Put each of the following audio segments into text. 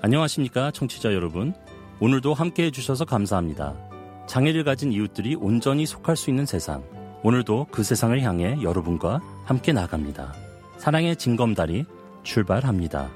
안녕하십니까 청취자 여러분. 오늘도 함께해 주셔서 감사합니다. 장애를 가진 이웃들이 온전히 속할 수 있는 세상. 오늘도 그 세상을 향해 여러분과 함께 나갑니다. 사랑의 징검다리 출발합니다.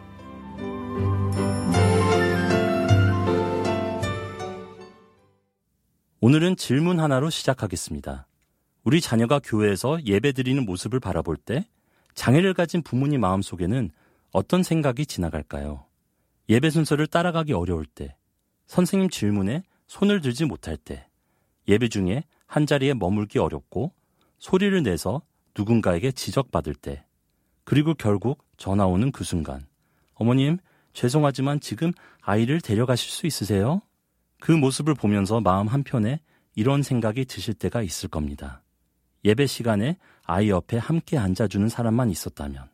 오늘은 질문 하나로 시작하겠습니다. 우리 자녀가 교회에서 예배드리는 모습을 바라볼 때 장애를 가진 부모님 마음속에는 어떤 생각이 지나갈까요? 예배 순서를 따라가기 어려울 때, 선생님 질문에 손을 들지 못할 때, 예배 중에 한자리에 머물기 어렵고 소리를 내서 누군가에게 지적받을 때, 그리고 결국 전화 오는 그 순간, 어머님, 죄송하지만 지금 아이를 데려가실 수 있으세요? 그 모습을 보면서 마음 한편에 이런 생각이 드실 때가 있을 겁니다. 예배 시간에 아이 옆에 함께 앉아주는 사람만 있었다면,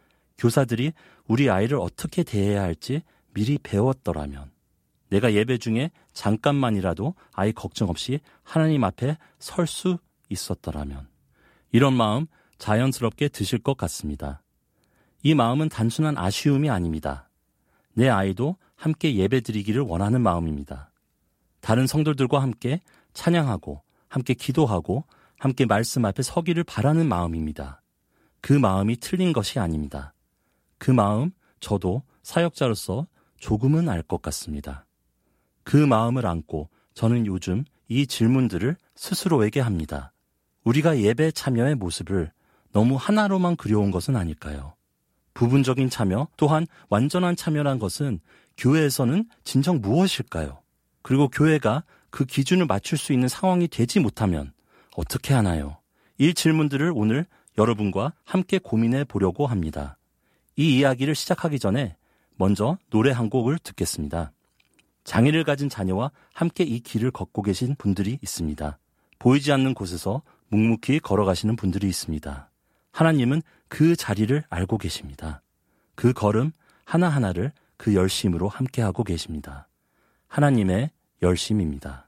교사들이 우리 아이를 어떻게 대해야 할지 미리 배웠더라면, 내가 예배 중에 잠깐만이라도 아이 걱정 없이 하나님 앞에 설 수 있었더라면, 이런 마음 자연스럽게 드실 것 같습니다. 이 마음은 단순한 아쉬움이 아닙니다. 내 아이도 함께 예배드리기를 원하는 마음입니다. 다른 성도들과 함께 찬양하고 함께 기도하고 함께 말씀 앞에 서기를 바라는 마음입니다. 그 마음이 틀린 것이 아닙니다. 그 마음 저도 사역자로서 조금은 알 것 같습니다. 그 마음을 안고 저는 요즘 이 질문들을 스스로에게 합니다. 우리가 예배 참여의 모습을 너무 하나로만 그려온 것은 아닐까요? 부분적인 참여 또한 완전한 참여란 것은 교회에서는 진정 무엇일까요? 그리고 교회가 그 기준을 맞출 수 있는 상황이 되지 못하면 어떻게 하나요? 이 질문들을 오늘 여러분과 함께 고민해 보려고 합니다. 이 이야기를 시작하기 전에 먼저 노래 한 곡을 듣겠습니다. 장애를 가진 자녀와 함께 이 길을 걷고 계신 분들이 있습니다. 보이지 않는 곳에서 묵묵히 걸어가시는 분들이 있습니다. 하나님은 그 자리를 알고 계십니다. 그 걸음 하나하나를 그 열심으로 함께하고 계십니다. 하나님의 열심입니다.